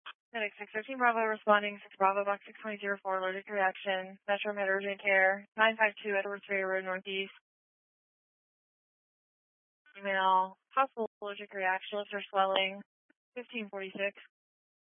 Medic 613 Bravo responding, 6 Bravo Box 6204, allergic reaction, Metro Med Urgent Care, 952 Edwards Ferry Road Northeast. Email, possible allergic reaction, lips are swelling, 1546.